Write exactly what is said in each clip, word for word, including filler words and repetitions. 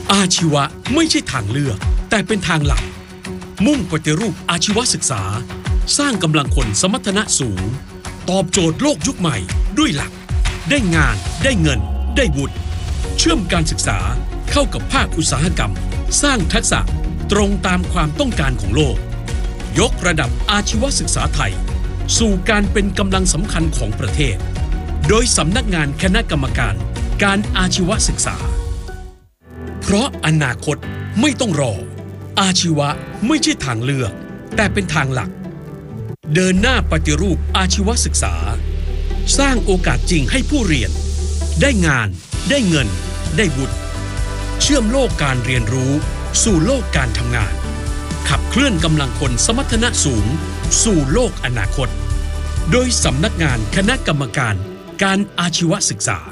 อาชีวะไม่ใช่ทางเลือกแต่เป็นทางหลักมุ่งปฏิรูปอาชีวศึกษาสร้างกำลังคนสมรรถนะสูงตอบโจทย์โลกยุคใหม่ด้วยหลักได้งานได้เงินได้วุฒิเชื่อมการศึกษาเข้ากับภาคอุตสาหกรรมสร้างทักษะตรงตามความต้องการของโลกยกระดับอาชีวศึกษาไทยสู่การเป็นกำลังสำคัญของประเทศโดยสำนักงานคณะกรรมการการอาชีวศึกษาเพราะอนาคตไม่ต้องรออาชีวะไม่ใช่ทางเลือกแต่เป็นทางหลักเดินหน้าปฏิรูปอาชีวศึกษาสร้างโอกาสจริงให้ผู้เรียนได้งานได้เงินได้วุฒิเชื่อมโลกการเรียนรู้สู่โลกการทำงานขับเคลื่อนกำลังคนสมรรถนะสูงสู่โลกอนาคตโดยสำนักงานคณะกรรมการการอาชีวศึกษา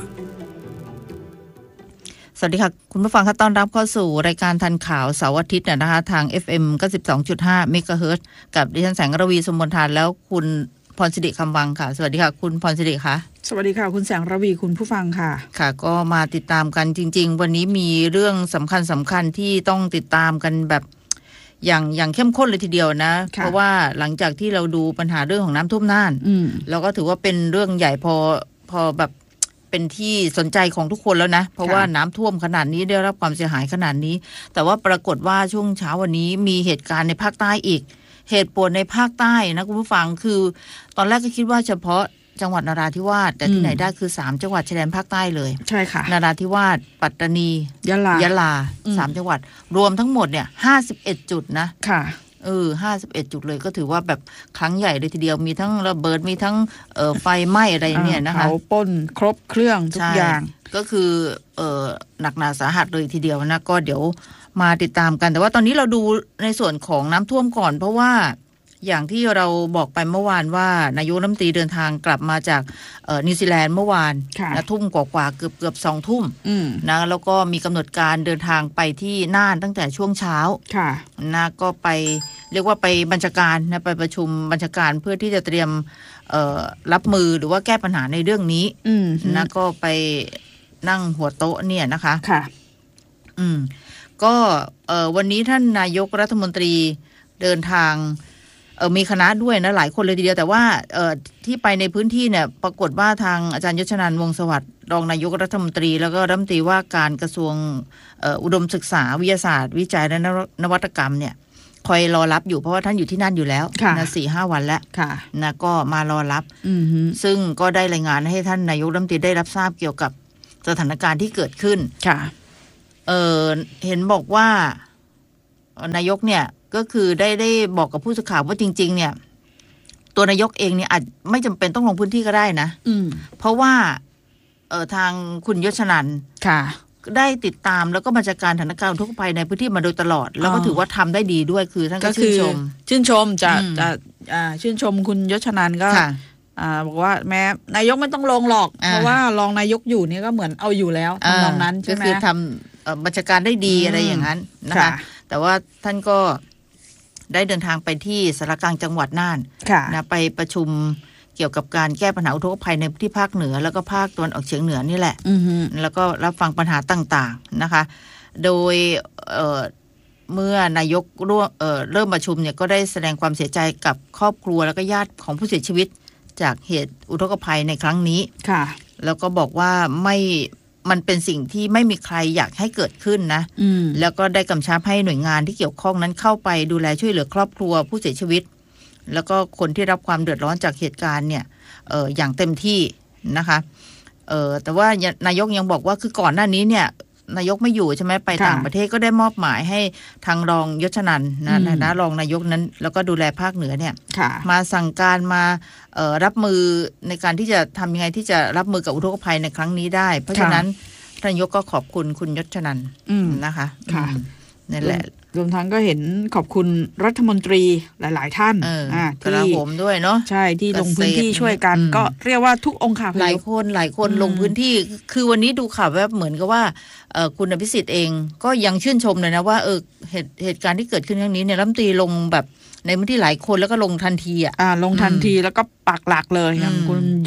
สวัสดีค่ะคุณผู้ฟังค่ะต้อนรับเข้าสู่รายการทันข่าวเสาร์อาทิตย์เนี่ยนะคะทาง เอฟ เอ็ม เก้าสิบสองจุดห้า เมกะเฮิรตซ์กับดิฉันแสงระวีสมบูรณ์ทานแล้วคุณพรสิริคำวังค่ะสวัสดีค่ะคุณพรสิริค่ะสวัสดีค่ะคุณแสงระวีคุณผู้ฟังค่ะค่ะก็มาติดตามกันจริงๆวันนี้มีเรื่องสำคัญสำคัญที่ต้องติดตามกันแบบอย่างอย่างเข้มข้นเลยทีเดียวนะเพราะว่าหลังจากที่เราดูปัญหาเรื่องของน้ำท่วมน่านแล้วก็ถือว่าเป็นเรื่องใหญ่พอพอแบบเป็นที่สนใจของทุกคนแล้วนะเพราะว่าน้ำท่วมขนาดนี้ได้รับความเสียหายขนาดนี้แต่ว่าปรากฏว่าช่วงเช้าวันนี้มีเหตุการณ์ในภาคใต้อีกเหตุปวดในภาคใต้นะคุณผู้ฟังคือตอนแรกก็คิดว่าเฉพาะจังหวัดนราธิวาสแต่ที่ไหนได้คือสามจังหวัดชายแดนภาคใต้เลยใช่ค่ะนราธิวาสปัตตานียะลายะลาสามจังหวัดรวมทั้งหมดเนี่ยห้าสิบเอ็ดจุดนะค่ะเออห้าสิบเอ็ดจุดเลยก็ถือว่าแบบครั้งใหญ่เลยทีเดียวมีทั้งระเบิดมีทั้งเอ่อไฟไหม้อะไรเนี่ยนะคะเผาป่นครบเครื่องทุกอย่างก็คือเอ่อหนักหนาสาหัสเลยทีเดียวนะก็เดี๋ยวมาติดตามกันแต่ว่าตอนนี้เราดูในส่วนของน้ำท่วมก่อนเพราะว่าอย่างที่เราบอกไปเมื่อวานว่านายกรัฐมนตรีเดินทางกลับมาจากนิวซีแลนด์เมื่อวานนะทุ่มกว่าๆเกือบเกือบสองทุ่มนะแล้วก็มีกำหนดการเดินทางไปที่น่านตั้งแต่ช่วงเช้านะก็ไปเรียกว่าไปบัญชาการนะไปประชุมบัญชาการเพื่อที่จะเตรียมรับมือหรือว่าแก้ปัญหาในเรื่องนี้นะก็ไปนั่งหัวโต๊ะเนี่ยนะคะค่ะอืมก็วันนี้ท่านนายกรัฐมนตรีเดินทางเออมีคณะด้วยนะหลายคนเลยทีเดียวแต่ว่าเออที่ไปในพื้นที่เนี่ยปรากฏว่าทางอาจารย์ยศนันท์วงศ์สวัสดิ์รองนายกรัฐมนตรีแล้วก็รัฐมนตรีว่าการกระทรวงเอ่ออุดมศึกษาวิทยาศาสตร์วิจัยและนวัตกรรมเนี่ยคอยรอรับอยู่เพราะว่าท่านอยู่ที่นั่นอยู่แล้วนะสี่ห้าวันแล้วนะก็มารอรับซึ่งก็ได้รายงานให้ท่านนายกรัฐมนตรีได้รับทราบเกี่ยวกับสถานการณ์ที่เกิดขึ้นค่ะเออเห็นบอกว่านายกเนี่ยก็คือได้ได้บอกกับผู้สื่อข่าวว่าจริงๆเนี่ยตัวนายกเองเนี่ยอาจไม่จำเป็นต้องลงพื้นที่ก็ได้นะเพราะว่าเออทางคุณยศนันท์ค่ะได้ติดตามแล้วก็บัญชาการสถานการณ์อุทกภัยในพื้นที่มาโดยตลอดแล้วก็ถือว่าทำได้ดีด้วยคือท่านก็ชื่นชมชื่นชมจะจะชื่นชมคุณยศนันท์ก็บอกว่าแม้นายกไม่ต้องลงหรอกเพราะว่ารองนายกอยู่นี่ก็เหมือนเอาอยู่แล้วทำนองนั้นใช่ไหมก็คือทำบัญชาการได้ดีอะไรอย่างนั้นนะคะแต่ว่าท่านก็ได้เดินทางไปที่สารกลางจังหวัดน่านนะไปประชุมเกี่ยวกับการแก้ปัญหาอุทกภัยในที่ภาคเหนือแล้วก็ภาคตะวันออกเฉียงเหนือนี่แหละแล้วก็รับฟังปัญหาต่างๆนะคะโดยเอ่อเมื่อนายกร่วมเอ่อเริ่มประชุมเนี่ยก็ได้แสดงความเสียใจกับครอบครัวแล้วก็ญาติของผู้เสียชีวิตจากเหตุอุทกภัยในครั้งนี้ค่ะแล้วก็บอกว่าไม่มันเป็นสิ่งที่ไม่มีใครอยากให้เกิดขึ้นนะแล้วก็ได้กำชับให้หน่วยงานที่เกี่ยวข้องนั้นเข้าไปดูแลช่วยเหลือครอบครัวผู้เสียชีวิตแล้วก็คนที่รับความเดือดร้อนจากเหตุการณ์เนี่ยเอ่ออย่างเต็มที่นะคะเอ่อแต่ว่านายกยังบอกว่าคือก่อนหน้านี้เนี่ยนายกไม่อยู่ใช่ไหมไปต่างประเทศก็ได้มอบหมายให้ทางรองยศนันท์นะนะรองนายกนั้นแล้วก็ดูแลภาคเหนือเนี่ยมาสั่งการมาเอ่อรับมือในการที่จะทำยังไงที่จะรับมือกับอุทกภัยในครั้งนี้ได้เพราะฉะนั้นท่านนายกก็ขอบคุณคุณยศนันท์นะคะค่ะนั่นแหละรวมทั้งก็เห็นขอบคุณรัฐมนตรีหลายๆท่านกระผมด้วยเนาะใช่ที่ลงพื้นที่ช่วยกันก็เรียกว่าทุกองค์คาพยพหลายคนหลายคนลงพื้นที่คือวันนี้ดูข่าวแบบเหมือนกับว่าคุณอภิสิทธิ์เองก็ยังชื่นชมเลยนะว่าเออเหตุเหตุการณ์ที่เกิดขึ้นครั้งนี้เนี่ยรัฐมนตรีลงแบบในพื้นที่หลายคนแล้วก็ลงทันทีอ่ะลงทันทีแล้วก็ปักหลักเลยอย่างคุณย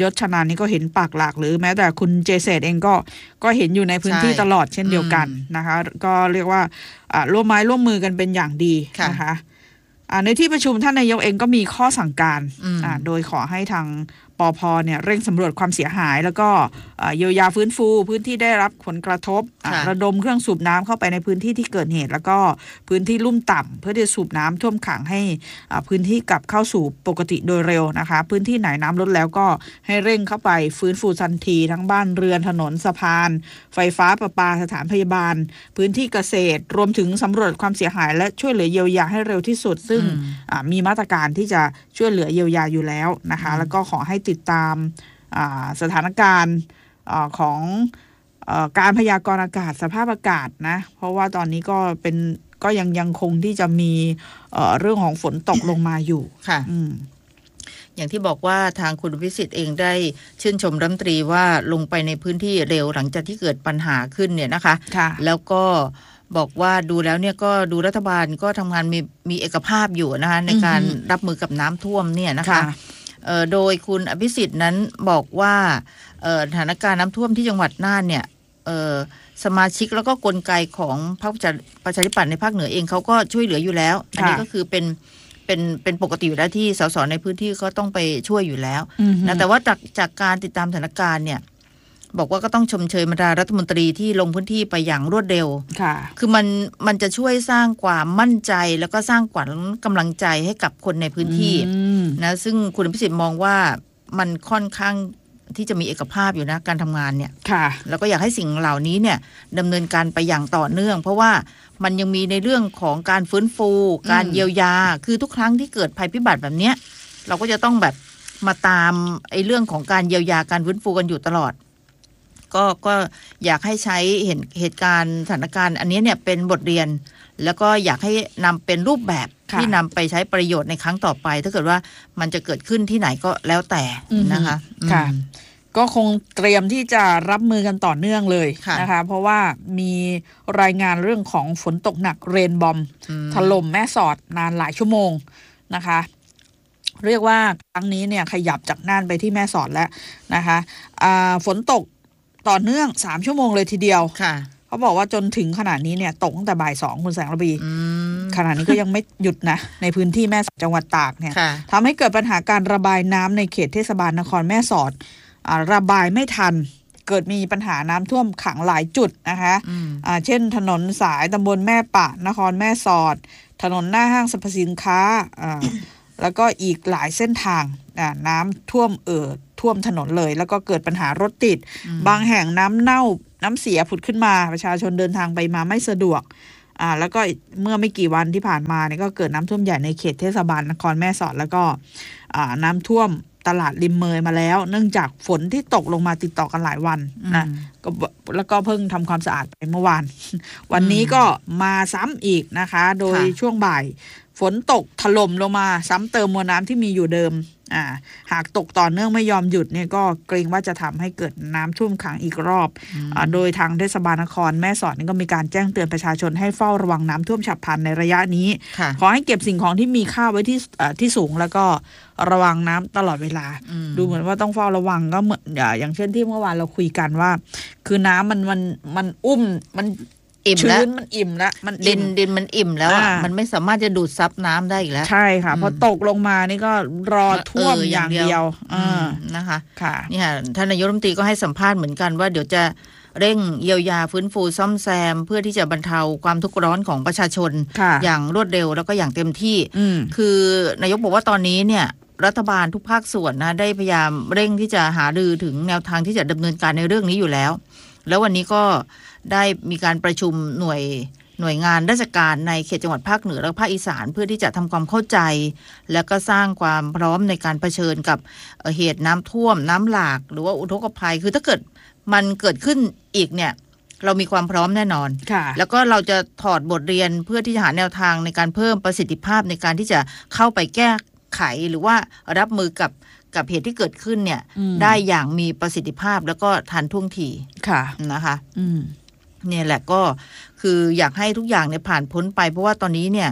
ยศชนานี่ก็เห็นปากหลักหรือแม้แต่คุณเจเศษเองก็ก็เห็นอยู่ในพื้นที่ตลอดเช่นเดียวกันนะคะก็เรียกว่าร่วมไม้ร่วมมือกันเป็นอย่างดีนะคะในที่ประชุมท่านนายกเองก็มีข้อสั่งการโดยขอให้ทางปภเนี่ยเร่งสำรวจความเสียหายแล้วก็เยียวยาฟื้นฟูพื้นที่ได้รับผลกระทบระดมเครื่องสูบน้ำเข้าไปในพื้นที่ที่เกิดเหตุแล้วก็พื้นที่ลุ่มต่ำเพื่อที่จะสูบน้ำท่วมขังให้พื้นที่กลับเข้าสู่ปกติโดยเร็วนะคะพื้นที่ไหนน้ำลดแล้วก็ให้เร่งเข้าไปฟื้นฟูทันทีทั้งบ้านเรือนถนนสะพานไฟฟ้าประปาสถานพยาบาลพื้นที่เกษตรรวมถึงสำรวจความเสียหายและช่วยเหลือเยียวยาให้เร็วที่สุดซึ่งมีมาตรการที่จะช่วยเหลือเยียวยาอยู่แล้วนะคะแล้วก็ขอให้ติดตามสถานการณ์ของการพยากรณ์อากาศสภาพอากาศนะเพราะว่าตอนนี้ก็เป็นก็ยังยังคงที่จะมีเรื่องของฝนตกลงมาอยู่ค่ะอย่างที่บอกว่าทางคุณวิสิทธิ์เองได้ชื่นชมรัฐมนตรีว่าลงไปในพื้นที่เร็วหลังจากที่เกิดปัญหาขึ้นเนี่ยนะคะแล้วก็บอกว่าดูแล้วเนี่ยก็ดูรัฐบาลก็ทำงานมีมีเอกภาพอยู่นะคะในการรับมือกับน้ำท่วมเนี่ยนะคะโดยคุณอภิสิทธิ์นั้นบอกว่าสถานการณ์น้ำท่วมที่จังหวัดน่านเนี่ยสมาชิกแล้วก็กลไกของพรรคประชาธิปัตย์ในภาคเหนือเองเขาก็ช่วยเหลืออยู่แล้วอันนี้ก็คือเป็นเป็นเป็นปกติอยู่แล้วที่สสในพื้นที่ก็ต้องไปช่วยอยู่แล้วนะแต่ว่าจากจากการติดตามสถานการณ์เนี่ยบอกว่าก็ต้องชมเชยบรรดารัฐมนตรีที่ลงพื้นที่ไปอย่างรวดเร็วค่ะคือมันมันจะช่วยสร้างความมั่นใจแล้วก็สร้างขวัญกำลังใจให้กับคนในพื้นที่นะซึ่งคุณพิสิทธิ์มองว่ามันค่อนข้างที่จะมีเอกภาพอยู่นะการทำงานเนี่ยค่ะแล้วก็อยากให้สิ่งเหล่านี้เนี่ยดำเนินการไปอย่างต่อเนื่องเพราะว่ามันยังมีในเรื่องของการฟื้นฟูการเยียวยาคือทุกครั้งที่เกิดภัยพิบัติแบบเนี้ยเราก็จะต้องแบบมาตามไอ้เรื่องของการเยียวยาการฟื้นฟูกันอยู่ตลอดก็ก็อยากให้ใช้เห็นเหตุการณ์สถานการณ์อันนี้เนี่ยเป็นบทเรียนแล้วก็อยากให้นำเป็นรูปแบบที่นำไปใช้ประโยชน์ในครั้งต่อไปถ้าเกิดว่ามันจะเกิดขึ้นที่ไหนก็แล้วแต่นะคะค่ะก็คงเตรียมที่จะรับมือกันต่อเนื่องเลยนะคะเพราะว่ามีรายงานเรื่องของฝนตกหนักเรนบอมถล่มแม่สอดนานหลายชั่วโมงนะคะเรียกว่าครั้งนี้เนี่ยขยับจากน่านไปที่แม่สอดแล้วนะคะฝนตกต่อเนื่องสามชั่วโมงเลยทีเดียวค่ะเขาบอกว่าจนถึงขนาดนี้เนี่ยตกตั้งแต่บ่ายสองคุณแสงระบีขณะนี้ก็ยังไม่หยุดนะในพื้นที่แม่สอดจังหวัดตากเนี่ยทำให้เกิดปัญหาการระบายน้ำในเขตเทศบาลนครแม่สอดระบายไม่ทันเกิดมีปัญหาน้ำท่วมขังหลายจุดนะคะอ่าเช่นถนนสายตำบลแม่ปะนครแม่สอดถนนหน้าห้างสรรพสินค้าอ่าแล้วก็อีกหลายเส้นทางน้ำท่วมเอ่อท่วมถนนเลยแล้วก็เกิดปัญหารถติดบางแห่งน้ำเน่าน้ำเสียผุดขึ้นมาประชาชนเดินทางไปมาไม่สะดวกอ่าแล้วก็เมื่อไม่กี่วันที่ผ่านมาเนี่ยก็เกิดน้ำท่วมใหญ่ในเขตเทศบาลนครแม่สอดแล้วก็อ่าน้ำท่วมตลาดริมเมยมาแล้วเนื่องจากฝนที่ตกลงมาติดต่อกันหลายวันนะก็แล้วก็เพิ่งทำความสะอาดไปเมื่อวานวันนี้ก็มาซ้ำอีกนะคะโดยช่วงบ่ายฝนตกถล่มลงมาซ้ำเติมมวลน้ำที่มีอยู่เดิมอ่าหากตกต่อเนื่องไม่ยอมหยุดเนี่ยก็เกรงว่าจะทำให้เกิดน้ำท่วมขังอีกรอบอ่าโดยทางเทศบาลนครแม่สอดนี่ก็มีการแจ้งเตือนประชาชนให้เฝ้าระวังน้ำท่วมฉับพลันในระยะนี้ขอให้เก็บสิ่งของที่มีค่าไว้ที่ที่สูงแล้วก็ระวังน้ำตลอดเวลาดูเหมือนว่าต้องเฝ้าระวังก็เหมือนอย่างเช่นที่เมื่อวานเราคุยกันว่าคือน้ำมันมันมันอุ้มมันอิ่มแล้วมันอิ่มแล้วมันดินดินมันอิ่มแล้วอ่ะมันไม่สามารถจะดูดซับน้ำได้อีกแล้วใช่ค่ะพอตกลงมานี่ก็รอท่วมอย่างเดียวนะคะค่ะนี่ค่ะท่านนายกรัฐมนตรีก็ให้สัมภาษณ์เหมือนกันว่าเดี๋ยวจะเร่งเยียวยาฟื้นฟูซ่อมแซมเพื่อที่จะบรรเทาความทุกข์ร้อนของประชาชนอย่างรวดเร็วแล้วก็อย่างเต็มที่คือนายกบอกว่าตอนนี้เนี่ยรัฐบาลทุกภาคส่วนนะได้พยายามเร่งที่จะหารือถึงแนวทางที่จะดำเนินการในเรื่องนี้อยู่แล้วแล้ววันนี้ก็ได้มีการประชุมหน่วยหน่วยงานราชการในเขตจังหวัดภาคเหนือและภาคอีสานเพื่อที่จะทำความเข้าใจและก็สร้างความพร้อมในการเผชิญกับเหตุน้ำท่วมน้ำหลากหรือว่าอุทกภัยคือถ้าเกิดมันเกิดขึ้นอีกเนี่ยเรามีความพร้อมแน่นอนแล้วก็เราจะถอดบทเรียนเพื่อที่จะหาแนวทางในการเพิ่มประสิทธิภาพในการที่จะเข้าไปแก้ไขหรือว่ารับมือกับกับเหตุที่เกิดขึ้นเนี่ยได้อย่างมีประสิทธิภาพแล้วก็ทันท่วงทีนะคะเนี่ยแหละก็คืออยากให้ทุกอย่างเนี่ยผ่านพ้นไปเพราะว่าตอนนี้เนี่ย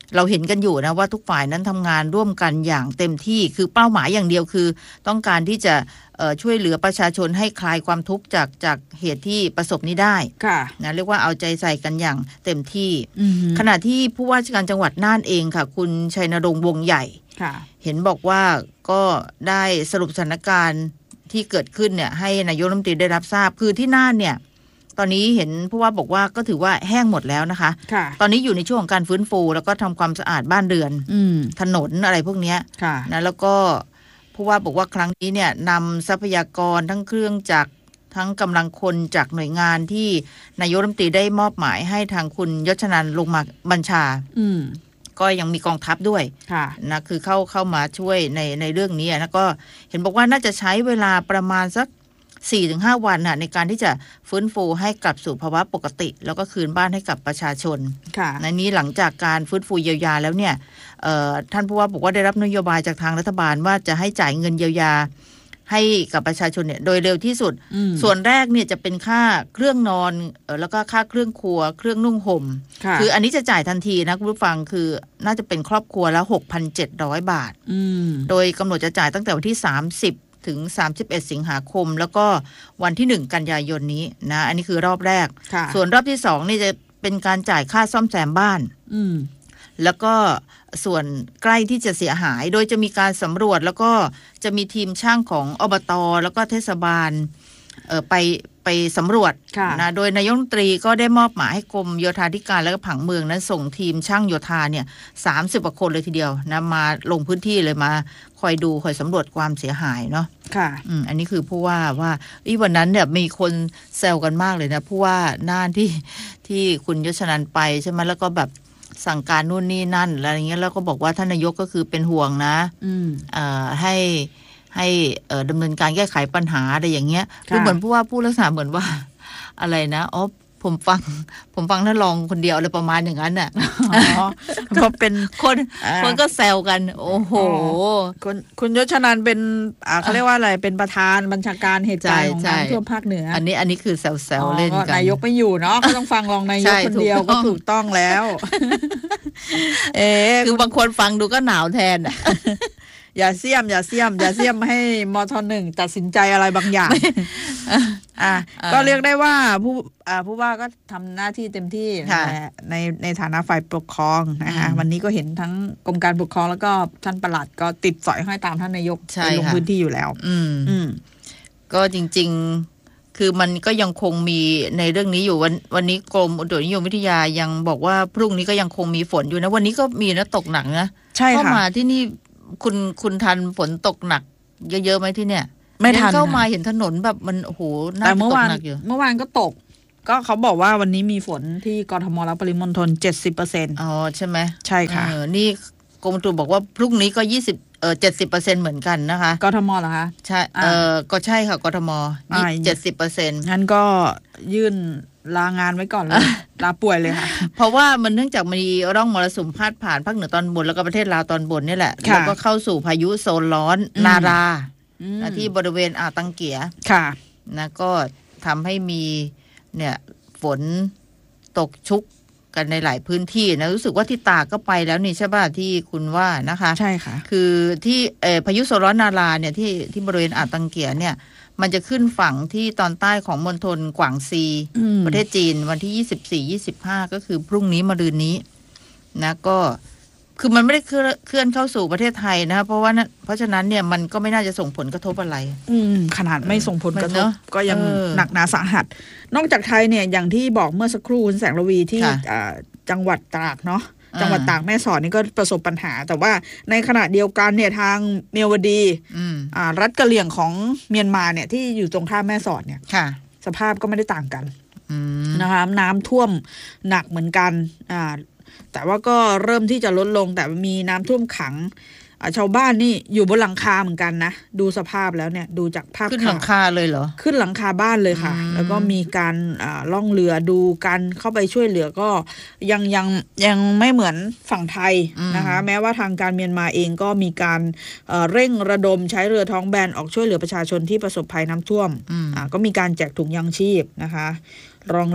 เราเห็นกันอยู่นะว่าทุกฝ่ายนั้นทำงานร่วมกันอย่างเต็มที่คือเป้าหมายอย่างเดียวคือต้องการที่จะช่วยเหลือประชาชนให้คลายความทุกข์จากจากเหตุที่ประสบนี้ได้นะเรียกว่าเอาใจใส่กันอย่างเต็มที่ขณะที่ผู้ว่าราชการจังหวัดน่านเองค่ะคุณชัยนรงค์วงใหญ่เห็นบอกว่าก็ได้สรุปสถานการณ์ที่เกิดขึ้นเนี่ยให้นายกรัฐมนตรีได้รับทราบคือที่น่านเนี่ยตอนนี้เห็นผู้ว่าบอกว่าก็ถือว่าแห้งหมดแล้วนะคะตอนนี้อยู่ในช่วงของการฟื้นฟูแล้วก็ทำความสะอาดบ้านเรือนถนนอะไรพวกนี้นะแล้วก็ผู้ว่าบอกว่าครั้งนี้เนี่ยนำทรัพยากรทั้งเครื่องจักรทั้งกำลังคนจากหน่วยงานที่นายกรัฐมนตรีได้มอบหมายให้ทางคุณยศนันท์ลงมาบัญชาก็ยังมีกองทัพด้วยนะคือเข้าเข้ามาช่วยในในเรื่องนี้นะก็เห็นบอกว่าน่าจะใช้เวลาประมาณสัก สี่ถึงห้า วันน่ะในการที่จะฟื้นฟูให้กลับสู่ภาวะปกติแล้วก็คืนบ้านให้กับประชาชนในนี้หลังจากการฟื้นฟูเยียวยาแล้วเนี่ยท่านผู้ว่าบอกว่าได้รับนโยบายจากทางรัฐบาลว่าจะให้จ่ายเงินเยียวยาให้กับประชาชนเนี่ยโดยเร็วที่สุดส่วนแรกเนี่ยจะเป็นค่าเครื่องนอนแล้วก็ค่าเครื่องครัวเครื่องนุ่งห่มคืออันนี้จะจ่ายทันทีนะคุณผู้ฟังคือน่าจะเป็นครอบครัวละ หกพันเจ็ดร้อย บาทโดยกำหนดจะจ่ายตั้งแต่วันที่สามสิบถึงสามสิบเอ็ดสิงหาคมแล้วก็วันที่หนึ่งกันยายนนี้นะอันนี้คือรอบแรกส่วนรอบที่สองนี่จะเป็นการจ่ายค่าซ่อมแซมบ้านแล้วก็ส่วนใกล้ที่จะเสียหายโดยจะมีการสำรวจแล้วก็จะมีทีมช่างของอบต.แล้วก็เทศบาลเอ่อไปไปสำรวจนะโดยนายกรัฐมนตรีก็ได้มอบหมายให้กรมโยธาธิการและก็ผังเมืองนั้นส่งทีมช่างโยธาเนี่ยสามสิบกว่าคนเลยทีเดียวนะมาลงพื้นที่เลยมาคอยดูคอยสำรวจความเสียหายเนาะค่ะอืมอันนี้คือผู้ว่าว่าอีวันนั้นเนี่ยมีคนแซวกันมากเลยนะผู้ว่าน่านที่ที่คุณยศนันท์ไปใช่ไหมแล้วก็แบบสั่งการนู่นนี่นั่นอะไรเงี้ยแล้วก็บอกว่าท่านนายกก็คือเป็นห่วงนะอืมเอ่อให้ให้ดำเนินการแก้ไขปัญหาอะไรอย่างเงี้ยคือเหมือนผู้ว่าผู้ลักษณะเหมือนว่าอะไรนะอ๋อผมฟังผมฟังท่านรองคนเดียวอะไรประมาณอย่างนั้นน่ะเพราะเป็นคนคนก็แซวกันโอ้โหคุณคุณยศนันท์เป็นเขาเรียกว่าอะไรเป็นประธานบัญชาการเหตุการณ์ของน้ำท่วมภาคเหนืออันนี้อันนี้คือแซวๆเล่นกันนายกไม่อยู่เนาะก็ต้องฟังรองนายกคนเดียวก็ถูกต้องแล้วเออคือบางคนฟังดูก็หนาวแทนอ่ะอย่าเสี่ยมอย่าเสี่ยมอย่าเสี่ยมให้มทหนึ่งตัดสินใจอะไรบางอย่างอ่ะก็เรียกได้ว่าผู้อ่าผู้ว่าก็ทำหน้าที่เต็มที่ในในฐานะฝ่ายปกครองนะคะวันนี้ก็เห็นทั้งกรมการปกครองแล้วก็ท่านปลัดก็ติดสอยห้อยตามท่านนายกไปลงพื้นที่อยู่แล้วอืมอืมก็จริงๆคือมันก็ยังคงมีในเรื่องนี้อยู่วันวันนี้กรมอุตุนิยมวิทยายังบอกว่าพรุ่งนี้ก็ยังคงมีฝนอยู่นะวันนี้ก็มีนะตกหนักนะใช่ค่ะเข้ามาที่นี่คุณคุณทันฝนตกหนักเยอะๆไหมที่เนี่ยไม่ทันเข้ามาเห็นถนนแบบมันโอ้โหน่าจะตกหนักอยู่เมื่อวานก็ตกก็เขาบอกว่าวันนี้มีฝนที่กทมและปริมณฑล เจ็ดสิบเปอร์เซ็นต์อ๋อใช่ไหมใช่ค่ะนี่กรมอุตุบอกว่าพรุ่งนี้ก็ยี่สิบเออเจ็ดสิบเปอร์เซ็นต์เหมือนกันนะคะกทมเหรอคะใช่เออก็ใช่ค่ะกทมเจ็ดสิบเปอร์เซ็นต์งั้นก็ยื่นลางานไว้ก่อนเลยลาป่วยเลยค่ะเพราะว่ามันเนื่องจากมีร่องมรสุมพาดผ่านภาคเหนือตอนบนแล้วก็ประเทศลาวตอนบนนี่แหละแล้วก็เข้าสู่พายุโซนร้อนนาราที่บริเวณอ่าวตังเกียค่ะนะก็ทำให้มีเนี่ยฝนตกชุกกันในหลายพื้นที่นะรู้สึกว่าที่ตากก็ไปแล้วนี่ใช่ป่ะที่คุณว่านะคะใช่ค่ะคือที่เอ่อพายุโซนร้อนนาราเนี่ยที่ที่บริเวณอ่าวตังเกียเนี่ยมันจะขึ้นฝั่งที่ตอนใต้ของมณฑลกวางซีประเทศจีนวันที่ยี่สิบสี่ ยี่สิบห้าก็คือพรุ่งนี้มะรืนนี้นะก็คือมันไม่ได้เคลื่อนเข้าสู่ประเทศไทยนะเพราะว่าเพราะฉะนั้นเนี่ยมันก็ไม่น่าจะส่งผลกระทบอะไรอืมขนาดไม่ส่งผลกระทบก็ยังหนักหนาสาหัสนอกจากไทยเนี่ยอย่างที่บอกเมื่อสักครู่คุณแสงระวีที่จังหวัดตากเนาะจังหวัดตากแม่สอดนี่ก็ประสบปัญหาแต่ว่าในขณะเดียวกันเนี่ยทางเมียวดีรัฐกะเหรี่ยงของเมียนมาเนี่ยที่อยู่ตรงข้ามแม่สอดเนี่ยสภาพก็ไม่ได้ต่างกันนะคะน้ำท่วมหนักเหมือนกันแต่ว่าก็เริ่มที่จะลดลงแต่มีน้ำท่วมขังชาวบ้านนี่อยู่บนหลังคาเหมือนกันนะดูสภาพแล้วเนี่ยดูจากภาพขึ้นหลังคาเลยเหรอขึ้นหลังคาบ้านเลยค่ะแล้วก็มีการล่องเรือดูกันเข้าไปช่วยเหลือก็ยังยังยังไม่เหมือนฝั่งไทยนะคะแม้ว่าทางการเมียนมาเองก็มีการเร่งระดมใช้เรือท้องแบนออกช่วยเหลือประชาชนที่ประสบภัยน้ำท่วมก็มีการแจกถุงยางชีพนะคะรองรับ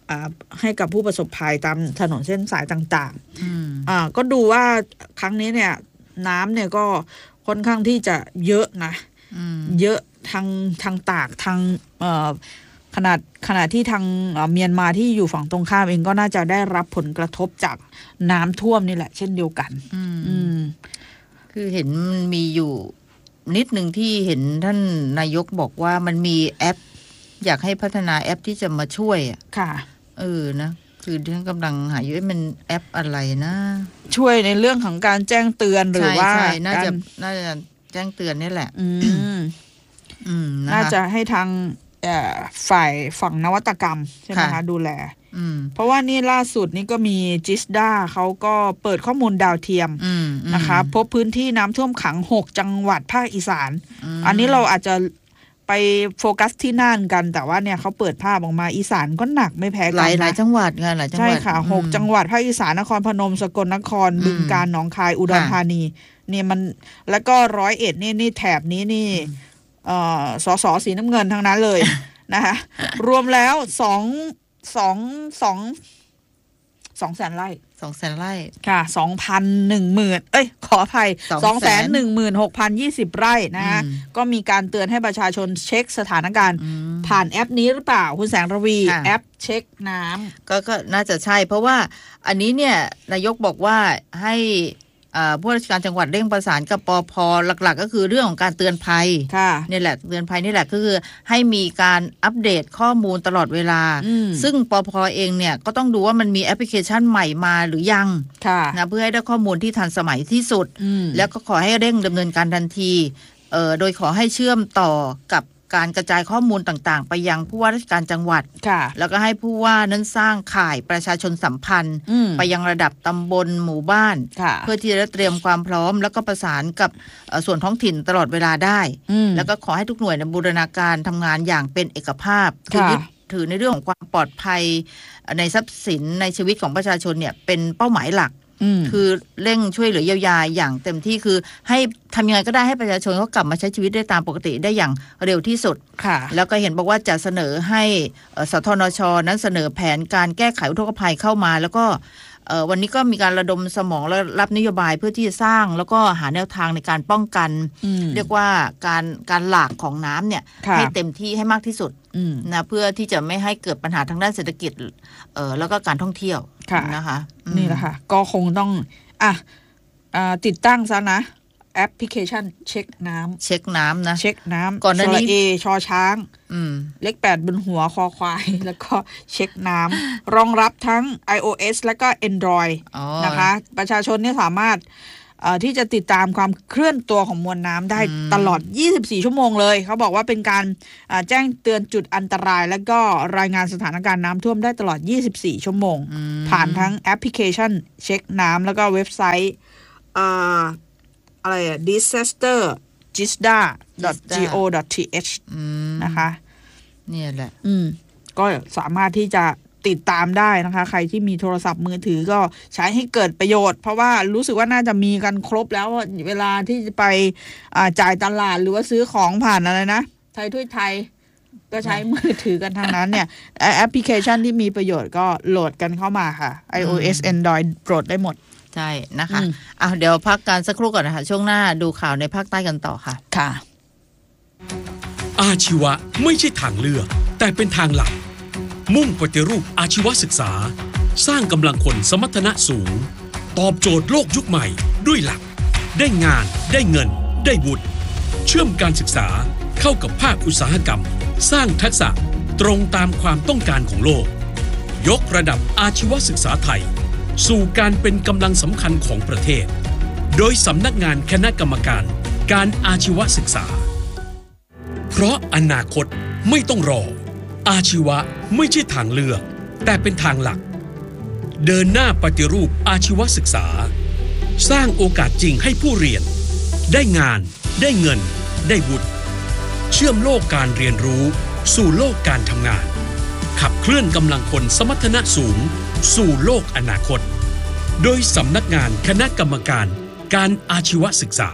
ให้กับผู้ประสบภัยตามถนนเส้นสายต่างๆอ่าก็ดูว่าครั้งนี้เนี่ยน้ำเนี่ยก็ค่อนข้างที่จะเยอะนะเยอะทางทางตากทางขนาดขณะที่ทางเมียนมาที่อยู่ฝั่งตรงข้ามเองก็น่าจะได้รับผลกระทบจากน้ำท่วมนี่แหละเช่นเดียวกันอืมคือเห็นมันมีอยู่นิดหนึ่งที่เห็นท่านนายกบอกว่ามันมีแอปอยากให้พัฒนาแอปที่จะมาช่วยอ่ะค่ะเออนะคือท่านกำลังหาอยู่ว่ามันแอปอะไรนะช่วยในเรื่องของการแจ้งเตือนหรือว่าน่าจะน่าจะแจ้งเตือนนี่แหละอืมอืมน่าจะให้ทางฝ่ายฝั่งนวัตกรรมใช่ไหมคะดูแลเพราะว่านี่ล่าสุดนี่ก็มีจิสดาเขาก็เปิดข้อมูลดาวเทียมนะคะพบพื้นที่น้ำท่วมขังหกจังหวัดภาคอีสานอันนี้เราอาจจะไปโฟกัสที่น่านกันแต่ว่าเนี่ยเขาเปิดภาพออกมาอีสานก็หนักไม่แพ้กันหลายหลายจังหวัดไงหลายจังหวัดใช่ค่ะหกจังหวัดภาคอีสานนครพนมสกลนครบึงกาฬหนองคายอุดรธานีเนี่ยมันแล้วก็ร้อยเอ็ดนี่นี่แถบนี้นี่เอ่อสสสีน้ำเงินทั้งนั้นเลยนะคะรวมแล้วสองสองสองสองแสนไร่สองแสนไร่ค่ะสองพันหนึ่งหมื่นเอ้ยขออภัยสองแสนหนึ่งหมื่นหกพันยี่สิบไร่นะคะก็มีการเตือนให้ประชาชนเช็คสถานการณ์ผ่านแอปนี้หรือเปล่าคุณแสงระวีแอปเช็คน้ำก็ก็น่าจะใช่เพราะว่าอันนี้เนี่ยนายกบอกว่าให้ผู้ราชการจังหวัดเร่งประสานกับปภ.หลักๆก็คือเรื่องของการเตือนภัยนี่แหละเตือนภัยนี่แหละก็คือให้มีการอัปเดตข้อมูลตลอดเวลาซึ่งปภ.เองเนี่ยก็ต้องดูว่ามันมีแอปพลิเคชันใหม่มาหรือยังนะเพื่อให้ได้ข้อมูลที่ทันสมัยที่สุดแล้วก็ขอให้เร่งดำเนินการทันทีโดยขอให้เชื่อมต่อกับการกระจายข้อมูลต่างๆไปยังผู้ว่าราชการจังหวัดแล้วก็ให้ผู้ว่านั้นสร้างข่ายประชาชนสัมพันธ์ไปยังระดับตำบลหมู่บ้านเพื่อที่จะเตรียมความพร้อมแล้วก็ประสานกับส่วนท้องถิ่นตลอดเวลาได้แล้วก็ขอให้ทุกหน่วยบูรณาการทำงานอย่างเป็นเอกภาพคือยึดถือในเรื่องของความปลอดภัยในทรัพย์สินในชีวิตของประชาชนเนี่ยเป็นเป้าหมายหลักคือเร่งช่วยเหลือเยียวยาอย่างเต็มที่คือให้ทำยังไงก็ได้ให้ประชาชนเขากลับมาใช้ชีวิตได้ตามปกติได้อย่างเร็วที่สุดแล้วก็เห็นบอกว่าจะเสนอให้สทนช.นั้นเสนอแผนการแก้ไขอุทกภัยเข้ามาแล้วก็วันนี้ก็มีการระดมสมองและรับนโยบายเพื่อที่จะสร้างแล้วก็หาแนวทางในการป้องกันเรียกว่าการการหลากของน้ำเนี่ยให้เต็มที่ให้มากที่สุดนะเพื่อที่จะไม่ให้เกิดปัญหาทางด้านเศรษฐกิจแล้วก็การท่องเที่ยวนะคะนี่แหละค่ะก็คงต้องอ่ะติดตั้งซะนะแอปพลิเคชันเช็คน้ำเช็คน้ำนะเช็คน้ำก่อนหน้านี้เอชอช้างเลขแปดบนหัวคอควายแล้วก็เช็คน้ำรองรับทั้ง iOS แล้วก็ Android นะคะประชาชนเนี่ยสามารถที่จะติดตามความเคลื่อนตัวของมวลน้ำได้ตลอดยี่สิบสี่ชั่วโมงเลยเขาบอกว่าเป็นการแจ้งเตือนจุดอันตรายแล้วก็รายงานสถานการณ์น้ำท่วมได้ตลอดยี่สิบสี่ชั่วโมงผ่านทั้งแอปพลิเคชันเช็คน้ำแล้วก็เว็บไซต์อะไรอะ ดิสาสเตอร์ จิสดา ดอท จี โอ ดอท ที เอช นะคะเนี่ยแหละอืมก็สามารถที่จะติดตามได้นะคะใครที่มีโทรศัพท์มือถือก็ใช้ให้เกิดประโยชน์เพราะว่ารู้สึกว่าน่าจะมีกันครบแล้วเวลาที่จะไปจ่ายตลาดหรือว่าซื้อของผ่านอะไรนะไทยถ้วยไทยก็ใช้มือถือกันทางนั้นเนี่ยแอปพลิเคชันที่มีประโยชน์ก็โหลดกันเข้ามาค่ะ iOS Android โหลดได้หมดใช่นะคะอ่ะเดี๋ยวพักกันสักครู่ก่อนนะคะช่วงหน้าดูข่าวในภาคใต้กันต่อค่ะค่ะอาชีวะไม่ใช่ทางเลือกแต่เป็นทางหลักมุ่งปฏิรูปอาชีวศึกษาสร้างกำลังคนสมรรถนะสูงตอบโจทย์โลกยุคใหม่ด้วยหลักได้งานได้เงินได้วุฒิเชื่อมการศึกษาเข้ากับภาคอุตสาหกรรมสร้างทักษะตรงตามความต้องการของโลกยกระดับอาชีวศึกษาไทยสู่การเป็นกำลังสำคัญของประเทศโดยสำนักงานคณะกรรมการการอาชีวศึกษาเพราะอนาคตไม่ต้องรออาชีวะไม่ใช่ทางเลือกแต่เป็นทางหลักเดินหน้าปฏิรูปอาชีวศึกษาสร้างโอกาสจริงให้ผู้เรียนได้งานได้เงินได้วุฒิเชื่อมโลกการเรียนรู้สู่โลกการทำงานขับเคลื่อนกำลังคนสมรรถนะสูงสู่โลกอนาคตโดยสำนักงานคณะกรรมการการอาชีวศึกษา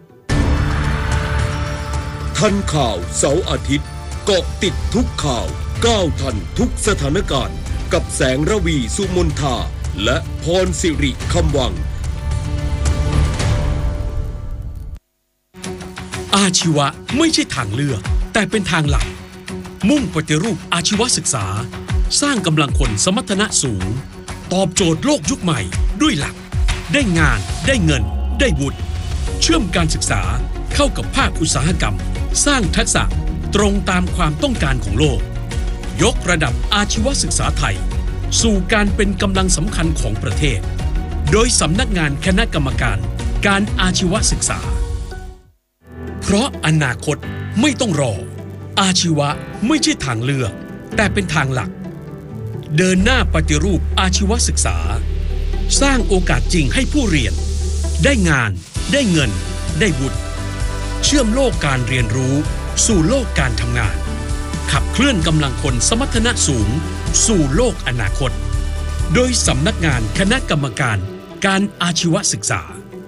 ทันข่าวเสาร์อาทิตย์เกาะติดทุกข่าวก้าวทันทุกสถานการณ์กับแสงระวีสุมนทาและพรสิริคำวังอาชีวะไม่ใช่ทางเลือกแต่เป็นทางหลักมุ่งปฏิรูปอาชีวศึกษาสร้างกำลังคนสมรรถนะสูงตอบโจทย์โลกยุคใหม่ด้วยหลักได้งานได้เงินได้วุฒิเชื่อมการศึกษาเข้ากับภาคอุตสาหกรรมสร้างทักษะตรงตามความต้องการของโลกยกระดับอาชีวศึกษาไทยสู่การเป็นกำลังสำคัญของประเทศโดยสำนักงานคณะกรรมการการอาชีวศึกษาเพราะอนาคตไม่ต้องรออาชีวะไม่ใช่ทางเลือกแต่เป็นทางหลักเดินหน้าปฏิรูปอาชีวศึกษาสร้างโอกาสจริงให้ผู้เรียนได้งานได้เงินได้วุฒิเชื่อมโลกการเรียนรู้สู่โลกการทำงานขับเคลื่อนกำลังคนสมรรถนะสูงสู่โลกอนาคตโดยสำนักงานคณะกรรมการการอาชีวศึกษ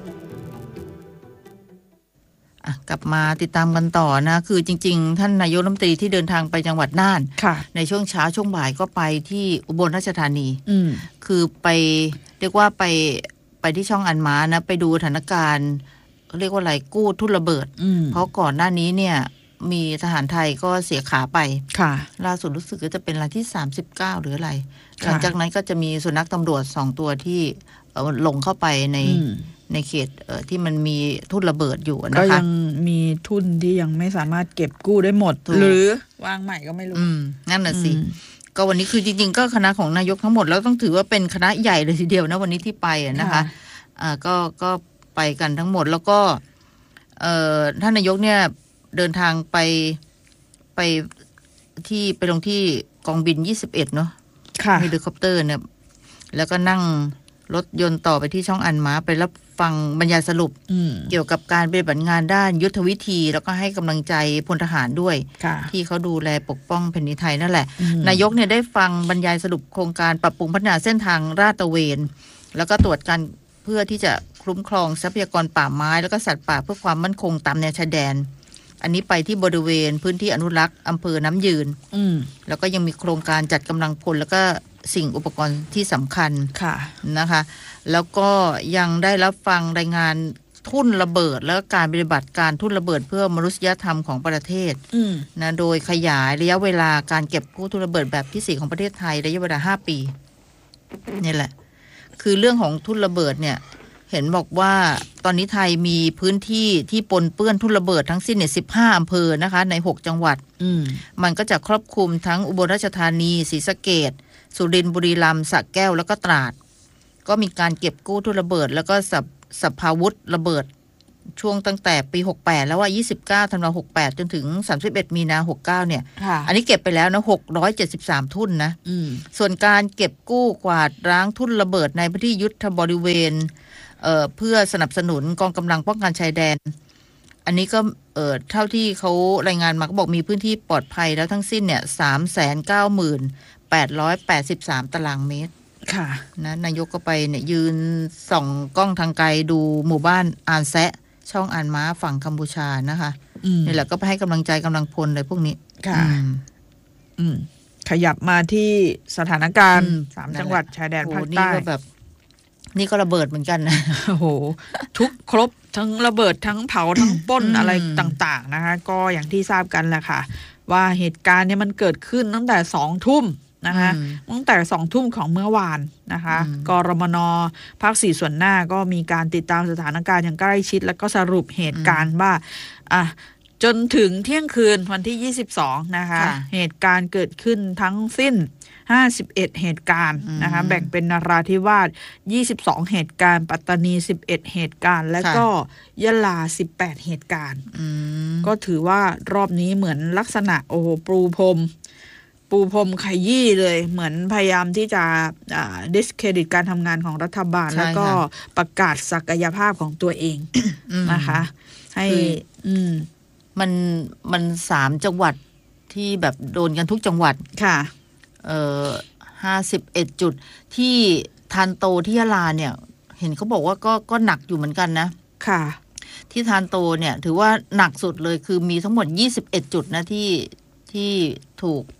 ากลับมาติดตามกันต่อนะคือจริงๆท่านนายกรัฐมนตรีที่เดินทางไปจังหวัดน่านในช่วงเช้าช่วงบ่ายก็ไปที่อุบลราชธานีคือไปเรียกว่าไปไปที่ช่องอันม้านะไปดูสถานการณ์เรียกว่าอะไรกู้ทุ่นระเบิดเพราะก่อนหน้านี้เนี่ยมีทหารไทยก็เสียขาไปล่าสุดรู้สึกว่าจะเป็นรายที่สามสิบเก้าหรืออะไรหลังจากนั้นก็จะมีสุนัขตำรวจสองตัวที่ลงเข้าไปในในเขตที่มันมีทุ่นระเบิดอยู่นะคะก็ยังมีทุ่นที่ยังไม่สามารถเก็บกู้ได้หมดหรือวางใหม่ก็ไม่รู้นั่นน่ะสิก็วันนี้คือจริงๆก็คณะของนายกทั้งหมดแล้วต้องถือว่าเป็นคณะใหญ่เลยทีเดียวนะวันนี้ที่ไปนะคะอ่าก็ก็ไปกันทั้งหมดแล้วก็เอ่อท่านนายกเนี่ยเดินทางไปไปที่ไปลงที่กองบินยี่สิบเอ็ดเนาะเฮลิคอปเตอร์เนี่ยแล้วก็นั่งรถยนต์ต่อไปที่ช่องอันม้าไปรับฟังบรรยายสรุปเกี่ยวกับการปฏิบัติงานด้านยุทธวิธีแล้วก็ให้กำลังใจพลทหารด้วยที่เขาดูแลปกป้องแผ่นดินไทยนั่นแหละนายกเนี่ยได้ฟังบรรยายสรุปโครงการปรับปรุงพัฒนาเส้นทางลาดตระเวนแล้วก็ตรวจการเพื่อที่จะคุ้มครองทรัพยากรป่าไม้แล้วก็สัตว์ป่าเพื่อความมั่นคงตามแนวชายแดนอันนี้ไปที่บริเวณพื้นที่อนุรักษ์อำเภอน้ำยืนแล้วก็ยังมีโครงการจัดกำลังพลแล้วก็สิ่งอุปกรณ์ที่สำคัญนะคะแล้วก็ยังได้รับฟังรายงานทุ่นระเบิดและการปฏิบัติการทุ่นระเบิดเพื่อมนุษยธรรมของประเทศนะโดยขยายระยะเวลาการเก็บกู้ทุ่นระเบิดแบบที่สี่ของประเทศไทยระยะเวลาห้าปีนี่แหละคือเรื่องของทุ่นระเบิดเนี่ยเห็นบอกว่าตอนนี้ไทยมีพื้นที่ที่ปนเปื้อนทุ่นระเบิดทั้งสิ้นเนี่ยสิบห้าอำเภอนะคะในหกจังหวัดมันก็จะครอบคลุมทั้งอุบลราชธานีศรีสะเกษสุรินทร์บุรีรัมย์สระแก้วแล้วก็ตราดก็มีการเก็บกู้ทุ่นระเบิดแล้วก็สับสัพพาวุธระเบิดช่วงตั้งแต่ปีหกสิบแปดแล้วว่ายี่สิบเก้าธันวาคมหกสิบแปดจนถึงสามสิบเอ็ดมีนาคมหกสิบเก้าเนี่ยอันนี้เก็บไปแล้วนะหกร้อยเจ็ดสิบสามทุ่นนะส่วนการเก็บกู้กวาดล้างทุ่นระเบิดในพื้นที่ยุทธบริเวณเอ่อเพื่อสนับสนุนกองกำลังป้องกันชายแดนอันนี้ก็เอ่อเท่าที่เขารายงานมาก็บอกมีพื้นที่ปลอดภัยแล้วทั้งสิ้นเนี่ยสามแสนเก้าหมื่นแปดร้อยแปดสิบสามตารางเมตรค่ะนะนายกก็ไปเนี่ยยืนส่องกล้องทางไกลดูหมู่บ้านอานแซะช่องอานม้าฝั่งกัมพูชานะคะนี่แหละก็ไปให้กำลังใจกำลังพลเลยพวกนี้ค่ะอืมขยับมาที่สถานการณ์สามจังหวัดชายแดนภาคใต้นี่ก็แบบนี่ก็ระเบิดเหมือนกันนะโอ้โหทุกครบทั้งระเบิดทั้งเผาทั้งปล้นอะไรต่างๆนะคะก็อย่างที่ทราบกันแหละค่ะว่าเหตุการณ์เนี่ยมันเกิดขึ้นตั้งแต่สองทุ่มนะคะตั้งแต่สองทุ่มของเมื่อวานนะคะกรมน.ภาคสี่ส่วนหน้าก็มีการติดตามสถานการณ์อย่างใกล้ชิดแล้วก็สรุปเหตุการณ์ว่าอ่ะจนถึงเที่ยงคืนวันที่ยี่สิบสองนะคะเหตุการณ์เกิดขึ้นทั้งสิ้นห้าสิบเอ็ดเหตุการณ์นะคะแบ่งเป็นนราธิวาสยี่สิบสองเหตุการณ์ปัตตานีสิบเอ็ดเหตุการณ์และก็ยะลาสิบแปดเหตุการณ์ก็ถือว่ารอบนี้เหมือนลักษณะโอ้โหปูพรมปูพรมขยี้เลยเหมือนพยายามที่จะดิสเครดิตการทำงานของรัฐบาลแล้วก็ประกาศศักยภาพของตัวเองนะคะให้มันมันสามจังหวัดที่แบบโดนกันทุกจังหวัดค่ะเอ่อห้าสิบเอ็ดจุดที่ทานโตที่ยะลาเนี่ยเห็นเขาบอกว่าก็ก็หนักอยู่เหมือนกันนะค่ะที่ทานโตเนี่ยถือว่าหนักสุดเลยคือมีทั้งหมดยี่สิบเอ็ดจุดนะที่ที่ถูก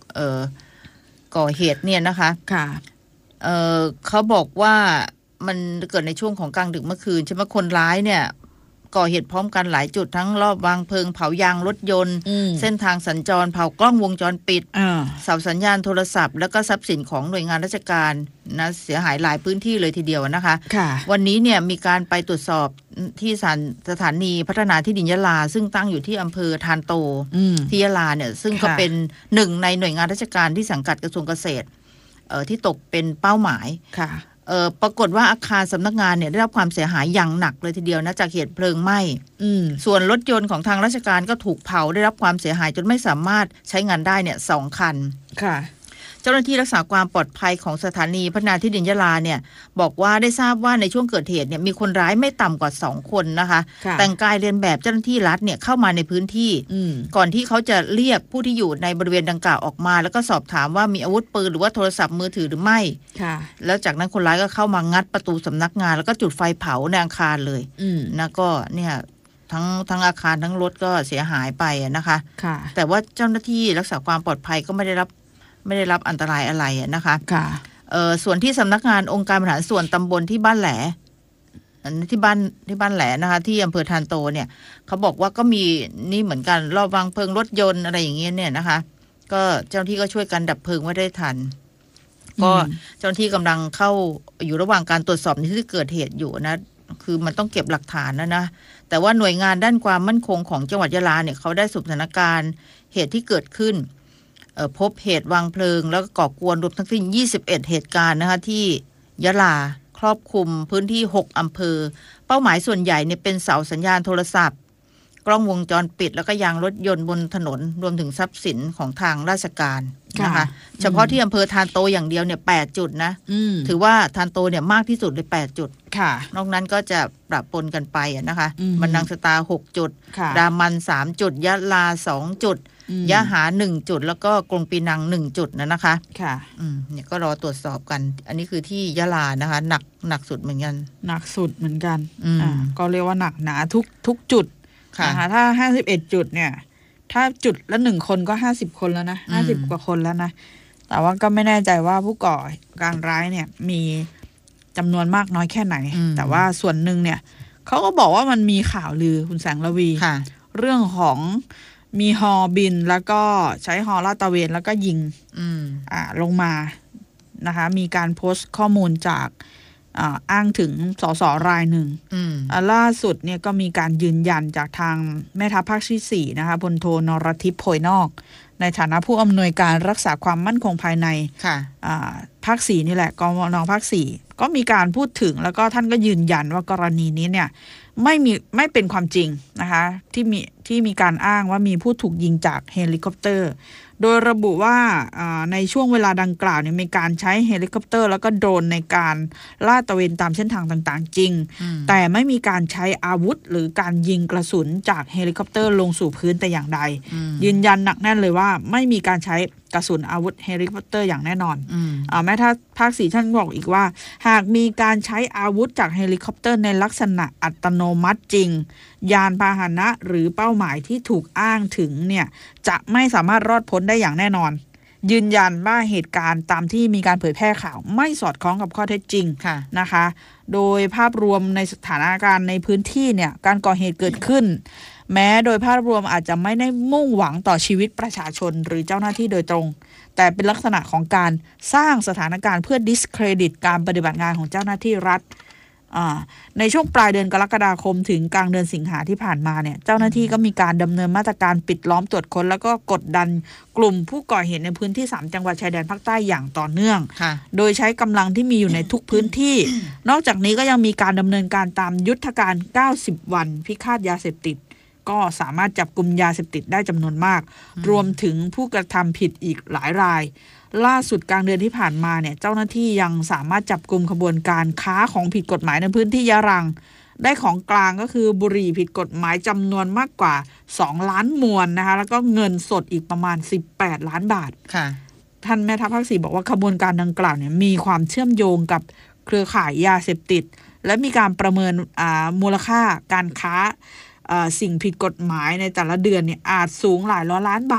เอ่อก่อเหตุเนี่ยนะคะค่ะเอ่อเขาบอกว่ามันเกิดในช่วงของกลางดึกเมื่อคืนใช่ไหมคนร้ายเนี่ยก่อเหตุพร้อมกันหลายจุดทั้งรอบวางเพลิงเผายางรถยนต์เส้นทางสัญจรเผากล้องวงจรปิดเสาสัญญาณโทรศัพท์แล้วก็ทรัพย์สินของหน่วยงานราชการนะเสียหายหลายพื้นที่เลยทีเดียวนะคะวันนี้เนี่ยมีการไปตรวจสอบที่สถานีพัฒนาที่ดินยะลาซึ่งตั้งอยู่ที่อำเภอทานโตที่ยะลาเนี่ยซึ่งก็เป็นหนึ่งในหน่วยงานราชการที่สังกัดกระทรวงเกษตรเอ่อที่ตกเป็นเป้าหมายค่ะเอ่อปรากฏว่าอาคารสำนักงานเนี่ยได้รับความเสียหายอย่างหนักเลยทีเดียวนะจากเหตุเพลิงไหม้ส่วนรถยนต์ของทางราชการก็ถูกเผาได้รับความเสียหายจนไม่สามารถใช้งานได้เนี่ยสองคันค่ะเจ้าหน้าที่รักษาความปลอดภัยของสถานีพัฒนาที่ดินยะลาเนี่ยบอกว่าได้ทราบว่าในช่วงเกิดเหตุเนี่ยมีคนร้ายไม่ต่ำกว่าสองคนนะคะแต่งกายเลียนแบบเจ้าหน้าที่รัฐเนี่ยเข้ามาในพื้นที่ก่อนที่เขาจะเรียกผู้ที่อยู่ในบริเวณดังกล่าวออกมาแล้วก็สอบถามว่ามีอาวุธปืนหรือว่าโทรศัพท์มือถือหรือไม่แล้วจากนั้นคนร้ายก็เข้ามางัดประตูสำนักงานแล้วก็จุดไฟเผาในอาคารเลยนะก็เนี่ยทั้งทั้งอาคารทั้งรถก็เสียหายไปนะคะแต่ว่าเจ้าหน้าที่รักษาความปลอดภัยก็ไม่ได้รับไม่ได้รับอันตรายอะไรนะคะค่ะเอ่อส่วนที่สำนักงานองค์การบริหารส่วนตำบลที่บ้านแหลที่บ้านที่บ้านแหลนะคะที่อำเภอทานโตเนี่ยเขาบอกว่าก็มีนี่เหมือนกันรอบวางเพลิงรถยนต์อะไรอย่างเงี้ยเนี่ยนะคะก็เจ้าหน้าที่ก็ช่วยกันดับเพลิงไว้ได้ทันก็เจ้าหน้าที่กำลังเข้าอยู่ระหว่างการตรวจสอบในที่เกิดเหตุอยู่นะคือมันต้องเก็บหลักฐานนะนะแต่ว่าหน่วยงานด้านความมั่นคงของจังหวัดยะลาเนี่ยเขาได้สรุปสถานการณ์เหตุที่เกิดขึ้นพบเหตุวางเพลิงแล้วก็ก่อกวนรวมทั้งสิ้นยี่สิบเอ็ดเหตุการณ์นะคะที่ยะลาครอบคลุมพื้นที่หกอำเภอเป้าหมายส่วนใหญ่เนี่ยเป็นเสาสัญญาณโทรศัพท์กล้องวงจรปิดแล้วก็ยางรถยนต์บนถนนรวมถึงทรัพย์สินของทางราชการนะคะเฉพาะที่อำเภอทานโตอย่างเดียวเนี่ยแปดจุดนะถือว่าทานโตเนี่ยมากที่สุดเลยแปดจุดนอกนั้นก็จะปรับปนกันไปนะคะบันดังสตาหกจุดรามันสามจุดยะลาสองจุดยะหาหนึ่งจุดแล้วก็กรุงปีนังหนึ่งจุดนะนะคะค่ะอืมเนี่ยก็รอตรวจสอบกันอันนี้คือที่ยะลานะคะหนักหนักสุดเหมือนกันหนักสุดเหมือนกันอ่าก็เรียกว่าหนักหนาทุกทุกจุดนะคะถ้าห้าสิบเอ็ดจุดเนี่ยถ้าจุดละหนึ่งคนก็ห้าสิบคนแล้วนะห้าสิบกว่าคนแล้วนะแต่ว่าก็ไม่แน่ใจว่าผู้ก่อการร้ายเนี่ยมีจำนวนมากน้อยแค่ไหนแต่ว่าส่วนหนึ่งเนี่ยเขาก็บอกว่ามันมีข่าวลือคุณแสงระวีเรื่องของมีฮอบินแล้วก็ใช้ฮอลาดตระเวนแล้วก็ยิงอ่าลงมานะคะมีการโพสต์ข้อมูลจากอ้างถึงสสรายหนึ่งล่าสุดเนี่ยก็มีการยืนยันจากทางแม่ทัพภาคที่สี่นะคะพลโทนรทิพย์โพยนอกในฐานะผู้อำนวยการรักษาความมั่นคงภายในภาคสี่นี่แหละกมน.ภาคสี่ก็มีการพูดถึงแล้วก็ท่านก็ยืนยันว่ากรณีนี้เนี่ยไม่มีไม่เป็นความจริงนะคะที่มีที่มีการอ้างว่ามีผู้ถูกยิงจากเฮลิคอปเตอร์โดยระบุว่าในช่วงเวลาดังกล่าวเนี่ยมีการใช้เฮลิคอปเตอร์แล้วก็โดรนในการลาดตระเวนตามเส้นทางต่างๆจริงแต่ไม่มีการใช้อาวุธหรือการยิงกระสุนจากเฮลิคอปเตอร์ลงสู่พื้นแต่อย่างใดยืนยันหนักแน่นเลยว่าไม่มีการใช้กระสุนอาวุธเฮลิคอปเตอร์อย่างแน่นอนอ่าแม้ถ้าภาคสี่ท่านบอกอีกว่าหากมีการใช้อาวุธจากเฮลิคอปเตอร์ในลักษณะอัตโนมัติจริงยานพาหนะหรือเป้าหมายที่ถูกอ้างถึงเนี่ยจะไม่สามารถรอดพ้นได้อย่างแน่นอนยืนยันว่าเหตุการณ์ตามที่มีการเผยแพร่ข่าวไม่สอดคล้องกับข้อเท็จจริงนะคะโดยภาพรวมในสถานการณ์ในพื้นที่เนี่ยการก่อเหตุเกิดขึ้นแม้โดยภาพรวมอาจจะไม่ได้มุ่งหวังต่อชีวิตประชาชนหรือเจ้าหน้าที่โดยตรงแต่เป็นลักษณะของการสร้างสถานการณ์เพื่อ discredit การปฏิบัติงานของเจ้าหน้าที่รัฐในช่วงปลายเดือนกรกฎาคมถึงกลางเดือนสิงหาที่ผ่านมาเนี่ยเจ้าหน้าที่ก็มีการดำเนินมาตรการปิดล้อมตรวจค้นแล้วก็กดดันกลุ่มผู้ก่อเหตุในพื้นที่สามจังหวัดชายแดนภาคใต้อย่างต่อเนื่องโดยใช้กำลังที่มีอยู่ในทุกพื้นที่นอกจากนี้ก็ยังมีการดำเนินการตามยุทธการเก้าสิบวันพิฆาตยาเสพติดก็สามารถจับกุมยาเสพติดได้จำนวนมากรวมถึงผู้กระทำผิดอีกหลายรายล่าสุดกลางเดือนที่ผ่านมาเนี่ยเจ้าหน้าที่ยังสามารถจับกุมขบวนการค้าของผิดกฎหมายในพื้นที่ยะรังได้ของกลางก็คือบุหรี่ผิดกฎหมายจำนวนมากกว่าสองล้านมวนนะคะแล้วก็เงินสดอีกประมาณสิบแปดล้านบาทค่ะท่านแม่ทัพภาคสี่บอกว่าขบวนการดังกล่าวเนี่ยมีความเชื่อมโยงกับเครือข่ายยาเสพติดและมีการประเมินมูลค่าการค้าสิ่งผิดกฎหมายในแต่ละเดือนเนี่ยอาจสูงหลายร้อยล้านบาท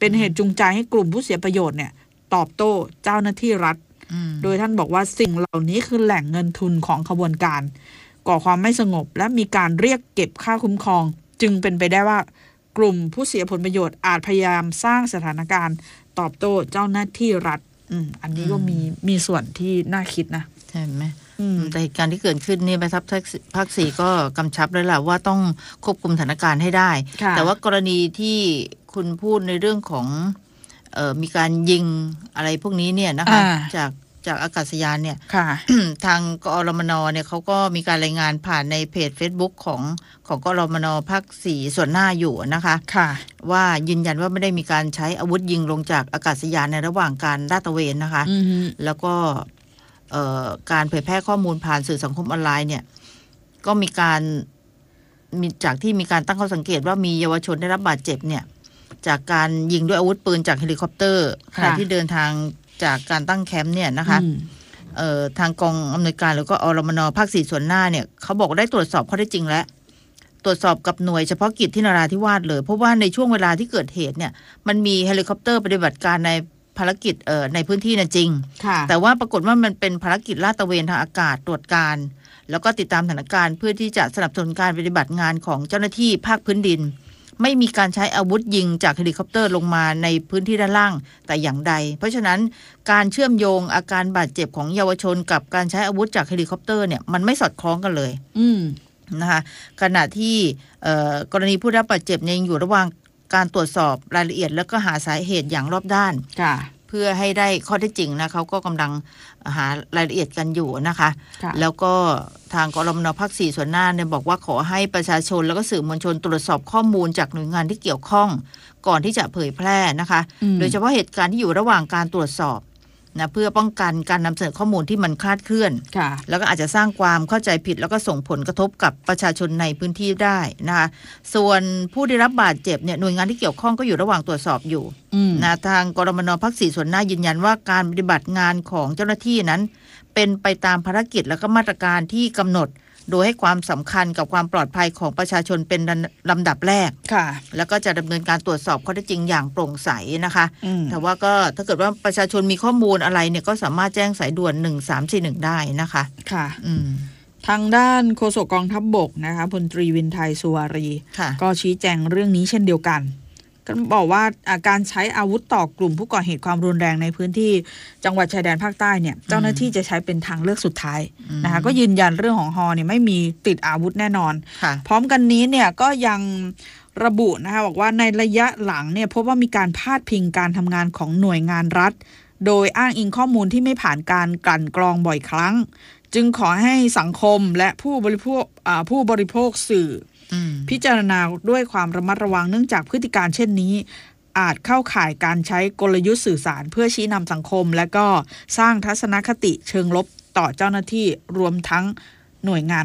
เป็นเหตุจูงใจให้กลุ่มผู้เสียประโยชน์เนี่ยตอบโต้เจ้าหน้าที่รัฐโดยท่านบอกว่าสิ่งเหล่านี้คือแหล่งเงินทุนของขบวนการก่อความไม่สงบและมีการเรียกเก็บค่าคุ้มครองจึงเป็นไปได้ว่ากลุ่มผู้เสียผลประโยชน์อาจพยายามสร้างสถานการณ์ตอบโต้เจ้าหน้าที่รัฐอืมอันนี้ก็มีมีส่วนที่น่าคิดนะใช่ไหมแต่เหตุการณ์ที่เกิดขึ้นนี่แม่ทัพภาคสี่ก็กำชับเลยแหละว่าต้องควบคุมสถานการณ์ให้ได้แต่ว่ากรณีที่คุณพูดในเรื่องของเอ่อมีการยิงอะไรพวกนี้เนี่ยนะคะจากจากอากาศยานเนี่ย ทางกอรมนเนี่ยเขาก็มีการรายงานผ่านในเพจ Facebook ของของกอรมนภาคสี่ส่วนหน้าอยู่นะคะว่ายืนยันว่าไม่ได้มีการใช้อาวุธยิงลงจากอากาศยานในระหว่างการลาดตระเวนนะคะแล้วก็การเผยแพร่ข้อมูลผ่านสื่อสังคมออนไลน์เนี่ยก็มีการมีจากที่มีการตั้งข้อสังเกตว่ามีเยาวชนได้รับบาดเจ็บเนี่ยจากการยิงด้วยอาวุธปืนจากเฮลิคอปเตอร์ขณะที่เดินทางจากการตั้งแคมป์เนี่ยนะคะทางกองอำนวยการหรือก็อรมนภาคสี่ส่วนหน้าเนี่ยเขาบอกได้ตรวจสอบข้อเท็จจริงแล้วตรวจสอบกับหน่วยเฉพาะกิจที่นราธิวาสเลยเพราะว่าในช่วงเวลาที่เกิดเหตุเนี่ยมันมีเฮลิคอปเตอร์ปฏิบัติการในภารกิจเอ่อในพื้นที่น่ะจริงแต่ว่าปรากฏว่ามันเป็นภารกิจลาดตระเวนทางอากาศตรวจการแล้วก็ติดตามสถานการณ์เพื่อที่จะสนับสนุนการปฏิบัติงานของเจ้าหน้าที่ภาคพื้นดินไม่มีการใช้อาวุธยิงจากเฮลิคอปเตอร์ลงมาในพื้นที่ด้านล่างแต่อย่างใดเพราะฉะนั้นการเชื่อมโยงอาการบาดเจ็บของเยาวชนกับการใช้อาวุธจากเฮลิคอปเตอร์เนี่ยมันไม่สอดคล้องกันเลยนะคะขณะที่กรณีผู้รับบาดเจ็บเนี่ยยังอยู่ระหว่างการตรวจสอบรายละเอียดแล้วก็หาสาเหตุอย่างรอบด้านเพื่อให้ได้ข้อเท็จจริงนะเขาก็กำลังหารายละเอียดกันอยู่นะคะแล้วก็ทางกรมนภาคสี่ส่วนหน้าเนี่ยบอกว่าขอให้ประชาชนแล้วก็สื่อมวลชนตรวจสอบข้อมูลจากหน่วยงานที่เกี่ยวข้องก่อนที่จะเผยแพร่นะคะโดยเฉพาะเหตุการณ์ที่อยู่ระหว่างการตรวจสอบนะเพื่อป้องกันการนำเสนอข้อมูลที่มันคลาดเคลื่อนแล้วก็อาจจะสร้างความเข้าใจผิดแล้วก็ส่งผลกระทบกับประชาชนในพื้นที่ได้นะคะส่วนผู้ได้รับบาดเจ็บเนี่ยหน่วยงานที่เกี่ยวข้องก็อยู่ระหว่างตรวจสอบอยู่นะทางกรมนภาคสี่ส่วนหน้ายืนยันว่าการปฏิบัติงานของเจ้าหน้าที่นั้นเป็นไปตามภารกิจและก็มาตรการที่กำหนดโดยให้ความสำคัญกับความปลอดภัยของประชาชนเป็นลำดับแรกค่ะแล้วก็จะดำเนินการตรวจสอบข้อเท็จจริงอย่างโปร่งใสนะคะแต่ว่าก็ถ้าเกิดว่าประชาชนมีข้อมูลอะไรเนี่ยก็สามารถแจ้งสายด่วนหนึ่งสามสี่หนึ่งได้นะคะค่ะอืมทางด้านโฆษกกองทัพบกนะคะพลตรีวินไทยสุวารีก็ชี้แจงเรื่องนี้เช่นเดียวกันก็บอกว่าการใช้อาวุธต่อกลุ่มผู้ก่อเหตุความรุนแรงในพื้นที่จังหวัดชายแดนภาคใต้เนี่ยเจ้าหน้าที่จะใช้เป็นทางเลือกสุดท้ายนะคะก็ยืนยันเรื่องของฮอเนี่ยไม่มีติดอาวุธแน่นอนพร้อมกันนี้เนี่ยก็ยังระบุนะคะบอกว่าในระยะหลังเนี่ยพบว่ามีการพาดพิงการทำงานของหน่วยงานรัฐโดยอ้างอิงข้อมูลที่ไม่ผ่านการกลั่นกรองบ่อยครั้งจึงขอให้สังคมและผู้บริโภคผู้บริโภคสื่อพิจารณาด้วยความระมัดระวังเนื่องจากพฤติการเช่นนี้อาจเข้าข่ายการใช้กลยุทธ์สื่อสารเพื่อชี้นำสังคมและก็สร้างทัศนคติเชิงลบต่อเจ้าหน้าที่รวมทั้งหน่วยงาน